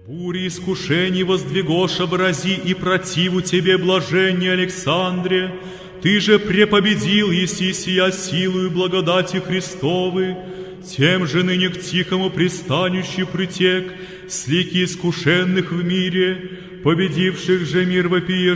Бури искушений воздвигош образи и противу тебе, блаженней Александре, ты же препобедил еси сия силою благодати Христовы, тем же ныне к тихому пристанищу притек, с лики искушенных в мире, победивших же мир вопиешь